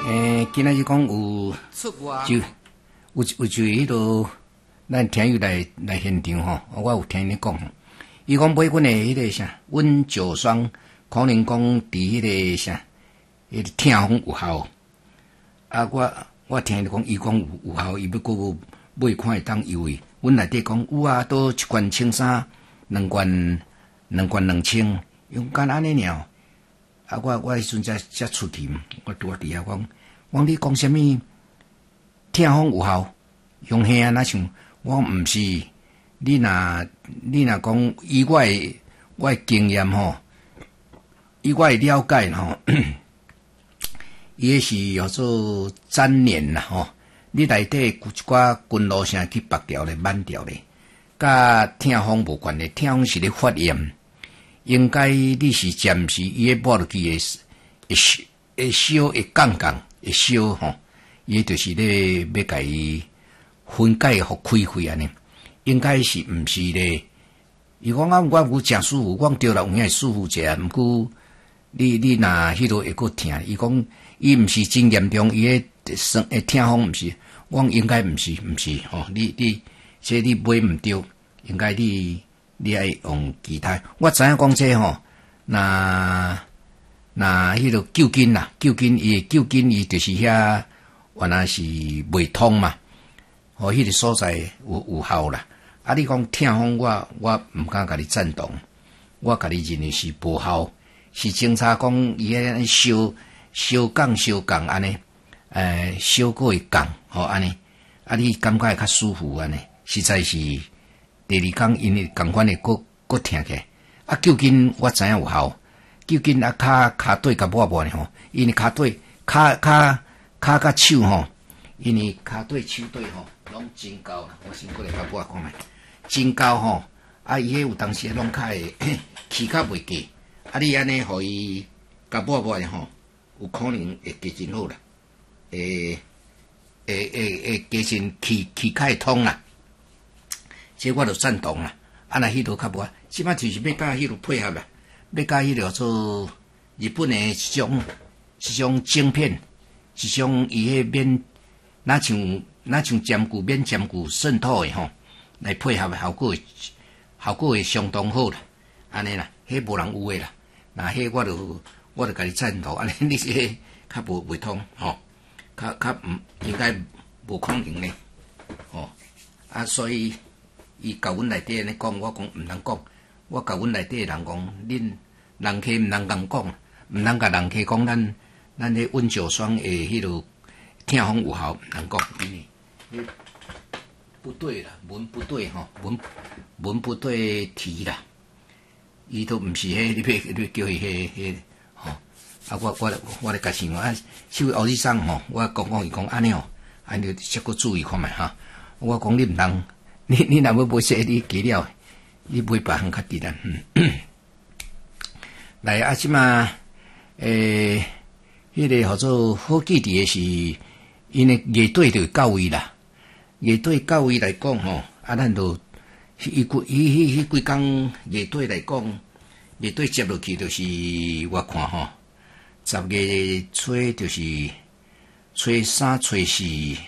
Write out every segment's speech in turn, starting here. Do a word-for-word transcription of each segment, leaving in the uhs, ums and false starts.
诶，今仔日讲有就有有就迄落咱听友来来现场吼，我有听你讲，伊讲买阮的迄个啥温酒霜，可能讲伫迄个啥，迄个痛风有效。啊，我我听你讲，伊讲有有效，伊要搁买看会当优惠。阮内底讲有啊，都一罐青衫，两罐两罐两千，用干安尼尔。啊，我我迄阵才才出去，我拄啊伫遐讲，讲你讲啥物？痛风有效，用遐啊，哪像我毋是，你若你若讲以我诶我诶经验吼，以我诶了解吼，伊迄是叫做粘连啦吼，你内底一寡筋络啥去拔掉咧、挽掉咧，甲痛风无关咧，痛风是咧发炎。应该你是暂时伊迄抹落去会会会烧会降降会烧吼，伊就是咧要甲伊分解互开开安尼。应该是毋是咧？伊讲啊，我有诚舒服，我讲对啦，有影会舒服者，毋过你你若迄落会阁疼。伊讲伊毋是真严重，伊迄生诶痛风毋是，我讲应该毋是毋是吼。你你这你买毋对，应该你。你爱用其他，我知影讲这吼，那那迄个救筋啦，救筋伊救筋伊就是遐原来是未通嘛，吼，迄个所在有有效啦。啊，你讲痛风，我我毋敢甲你赞同，我甲你认为是无效，是警察讲伊迄烧烧降烧降安尼，诶，烧过会降，吼安尼，啊，你感觉会较舒服安尼，实在是。第二天因为共款的搁搁疼起来，啊，究竟我知影有效，究竟啊骹骹底甲抹抹呢吼，因为骹底骹骹骹甲手吼，因为骹底手底吼拢真高啦，我先过来甲抹看觅，真高吼，啊伊迄有当时拢较会起较袂过，啊你安尼互伊甲抹抹呢吼，有可能会加真好啦，会会会会加真气气较会通啦。这我就赞同啦，啊那迄落较无，即摆就是要甲迄落配合啦，要甲迄落做日本的一种一种晶片，一种伊迄免哪像哪像坚固免坚固渗透的吼，来配合的效果会效果会相当好啦，安尼啦，迄无人有诶啦，那迄我就我就甲你赞同，安尼你这较无袂通吼，较较毋应该无可能咧，吼啊所以。伊甲阮内底安尼讲，我讲毋通讲。我甲阮内底人讲，恁人客毋通共讲，毋通甲人客讲咱咱迄温酒霜诶，迄落痛风有效，毋通讲，因为不对啦，文不对吼，文文不对题啦。伊都毋是迄，你要你叫伊迄迄吼。啊，我我我咧甲想啊，手后日送吼，我讲讲伊讲安尼吼，安尼则搁注意看觅哈。我讲你毋通。你你若要买说你加了，你买别项较简单。嗯、来啊，即嘛诶，迄、那个叫做好记伫诶是，因为乐队就到位啦。乐队到位来讲吼，啊，咱就伊几伊迄迄几工乐队来讲，乐队接落去就是我看吼，十月初就是初三、初四，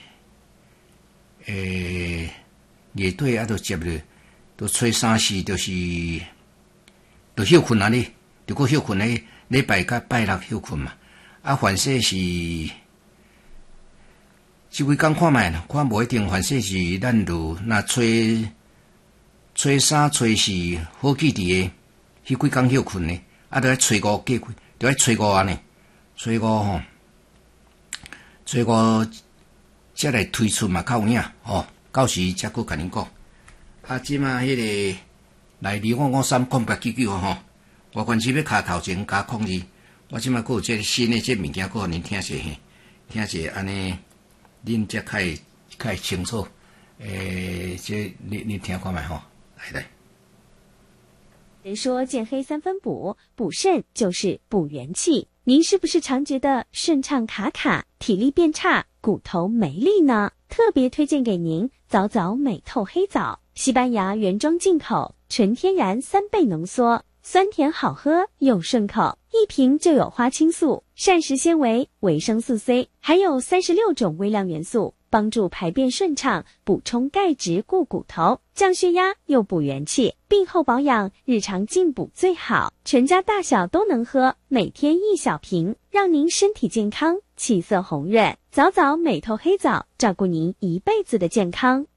诶。乐队啊，都接了，都吹三四，就是都休困啊哩，就搁休困咧，礼拜甲拜六休困嘛。啊，反正是即几工看觅啦，看无一定，反正是咱就那吹吹三、吹四，好记伫诶，迄几工休困咧，啊，都爱吹五过开，都爱吹五安尼，吹五吼，吹五才来推出嘛，较有影吼。到时才搁甲恁讲，啊，即马迄个来二五五三空八九九吼，我关系要卡头前加控制，我即马搁有这新的这物件，搁互恁听者嘿，听者安尼，恁才较会较会清楚。诶、欸，这你你听看觅吼，来来。 人说见黑三分补，补肾就是补元气。您是不是常觉得肾畅卡卡，体力变差，骨头没力呢？特别推荐给您早早美透黑枣，西班牙原装进口，纯天然三倍浓缩，酸甜好喝又顺口， 一瓶就有花青素、膳食纤维、维生素 C， 还有三十六种微量元素，帮助排便顺畅，补充钙质固骨头，降血压又补元气，病后保养，日常进补最好。全家大小都能喝，每天一小瓶，让您身体健康，气色红润。早早美透黑枣，照顾您一辈子的健康。